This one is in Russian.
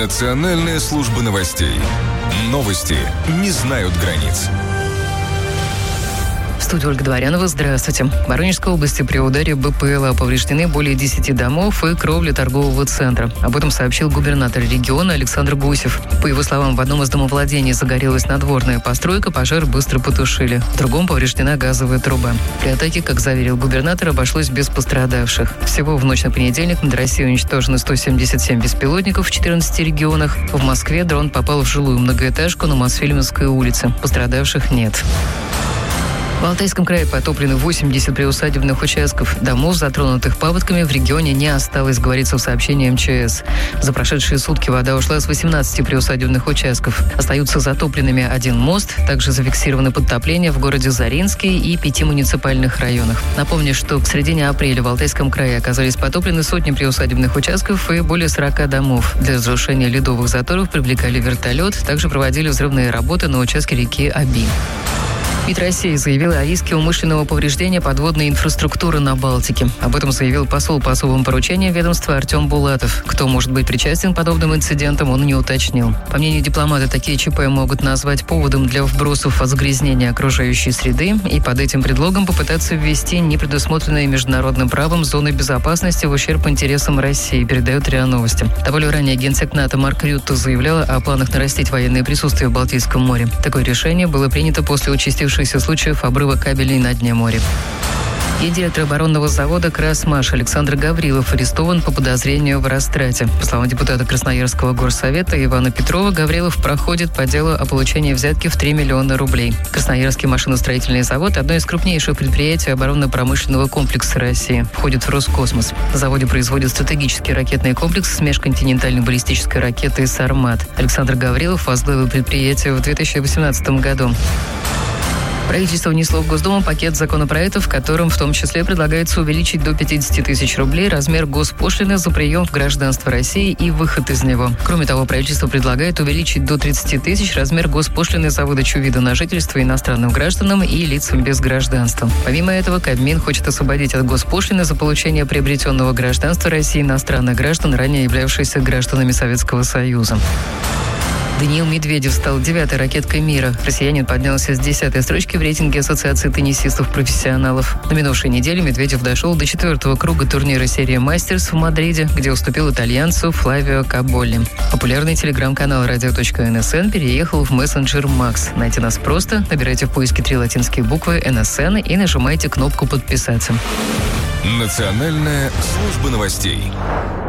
Национальная служба новостей. Новости не знают границ. В студии Ольга Дворянова. Здравствуйте. В Воронежской области при ударе БПЛА повреждены более 10 домов и кровля торгового центра. Об этом сообщил губернатор региона Александр Гусев. По его словам, в одном из домовладений загорелась надворная постройка, пожар быстро потушили. В другом повреждена газовая труба. При атаке, как заверил губернатор, обошлось без пострадавших. Всего в ночь на понедельник над Россией уничтожено 177 беспилотников в 14 регионах. В Москве дрон попал в жилую многоэтажку на Мосфильмовской улице. Пострадавших нет. В Алтайском крае потоплены 80 приусадебных участков. Домов, затронутых паводками, в регионе не осталось, говорится в сообщении МЧС. За прошедшие сутки вода ушла с 18 приусадебных участков. Остаются затопленными один мост. Также зафиксированы подтопления в городе Заринске и 5 муниципальных районах. Напомню, что к середине апреля в Алтайском крае оказались потоплены сотни приусадебных участков и более 40 домов. Для разрушения ледовых заторов привлекали вертолет. Также проводили взрывные работы на участке реки Оби. МИД России заявила о риске умышленного повреждения подводной инфраструктуры на Балтике. Об этом заявил посол по особым поручениям ведомства Артем Булатов. Кто может быть причастен к подобным инцидентам, он не уточнил. По мнению дипломата, такие ЧП могут назвать поводом для вбросов о загрязнении окружающей среды и под этим предлогом попытаться ввести непредусмотренные международным правом зоны безопасности в ущерб интересам России, передает РИА Новости. Довольно ранее генсек НАТО Марк Рютте заявлял о планах нарастить военное присутствие в Балтийском море. Такое решение было принято после участившихся случаев обрыва кабелей на дне моря. Гендиректор оборонного завода «Красмаш» Александр Гаврилов арестован по подозрению в растрате. По словам депутата Красноярского горсовета Ивана Петрова, Гаврилов проходит по делу о получении взятки в 3 миллиона рублей. Красноярский машиностроительный завод – одно из крупнейших предприятий оборонно-промышленного комплекса России. Входит в Роскосмос. На заводе производят стратегический ракетный комплекс с межконтинентальной баллистической ракетой «Сармат». Александр Гаврилов возглавил предприятие в 2018 году. Правительство внесло в Госдуму пакет законопроектов, в котором в том числе предлагается увеличить до 50 тысяч рублей размер госпошлины за прием в гражданство России и выход из него. Кроме того, правительство предлагает увеличить до 30 тысяч размер госпошлины за выдачу вида на жительство иностранным гражданам и лицам без гражданства. Помимо этого, Кабмин хочет освободить от госпошлины за получение приобретенного гражданства России иностранных граждан, ранее являвшихся гражданами Советского Союза. Даниил Медведев стал 9-й ракеткой мира. Россиянин поднялся с 10-й строчки в рейтинге Ассоциации теннисистов-профессионалов. На минувшей неделе Медведев дошел до 4-го круга турнира серии «Мастерс» в Мадриде, где уступил итальянцу Флавио Каболли. Популярный телеграм-канал «Радио.НСН» переехал в мессенджер «Макс». Найти нас просто. Набирайте в поиске 3 латинские буквы «НСН» и нажимайте кнопку «Подписаться». Национальная служба новостей.